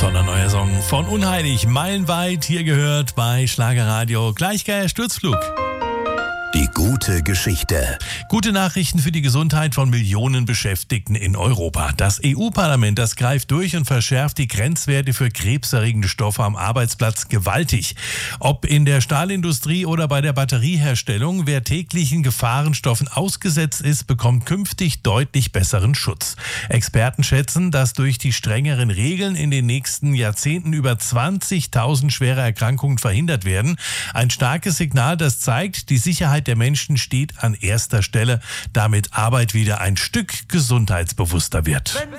Toller neuer Song von Unheilig, meilenweit hier gehört bei Schlagerradio. Gleich geiler Sturzflug. Die gute Geschichte. Gute Nachrichten für die Gesundheit von Millionen Beschäftigten in Europa. Das EU-Parlament, das greift durch und verschärft die Grenzwerte für krebserregende Stoffe am Arbeitsplatz gewaltig. Ob in der Stahlindustrie oder bei der Batterieherstellung, wer täglichen Gefahrenstoffen ausgesetzt ist, bekommt künftig deutlich besseren Schutz. Experten schätzen, dass durch die strengeren Regeln in den nächsten Jahrzehnten über 20.000 schwere Erkrankungen verhindert werden. Ein starkes Signal, das zeigt, die Sicherheit der Menschen steht an erster Stelle, damit Arbeit wieder ein Stück gesundheitsbewusster wird.